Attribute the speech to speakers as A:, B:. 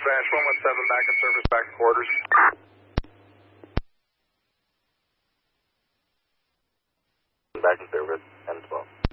A: Dispatch 117 back in service, back to quarters.
B: Back in service, 10-12.